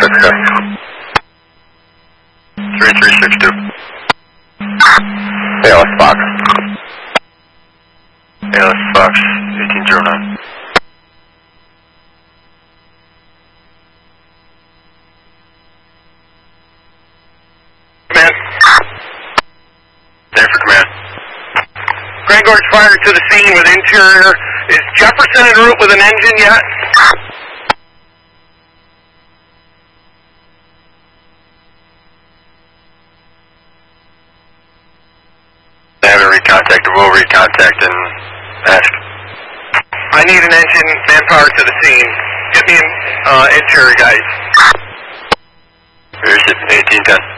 Jessica. 3362. ALS Fox. ALS Fox, 1809. Command. Stanford Command. Grand Gorge Fire to the scene with interior. Is Jefferson en route with an engine yet? They haven't recontacted. We'll recontact and ask. I need an engine, manpower to the scene. Get me an interior, guys. Here's 1810.